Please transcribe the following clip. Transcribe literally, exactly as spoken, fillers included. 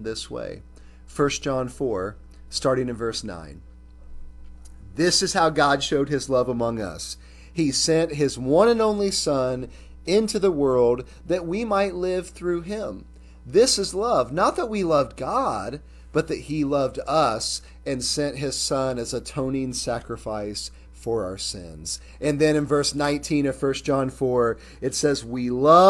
this way. First John four, starting in verse nine. This is how God showed his love among us. He sent his one and only Son into the world that we might live through him. This is love, not that we loved God, but that he loved us and sent his Son as atoning sacrifice for our sins. And then in verse nineteen of First John four, it says, we love